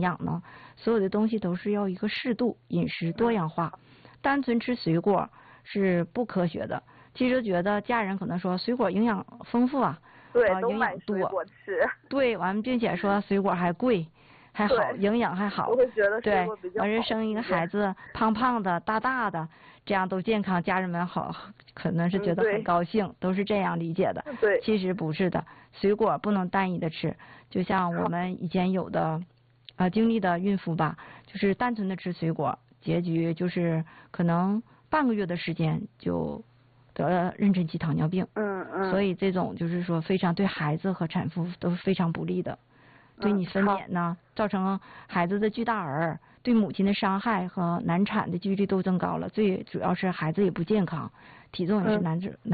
养呢？所有的东西都是要一个适度，饮食多样化。单纯吃水果是不科学的。其实觉得家人可能说水果营养丰富啊， 对， 营养多， 水果吃。 对，完并且说水果还贵。还好，营养还好。 我会觉得对， 完事生一个孩子胖胖的、大大的，这样都健康，家人们好可能是觉得很高兴，都是这样理解的。 对， 其实不是的，水果不能单一的吃，就像我们以前有的经历的孕妇吧，就是单纯的吃水果，结局就是可能半个月的时间就得了妊娠期糖尿病。所以这种就是说非常对孩子和产妇都是非常不利的。对你分娩呢，造成孩子的巨大儿，对母亲的伤害和难产的几率都增高了。最主要是孩子也不健康，体重也是难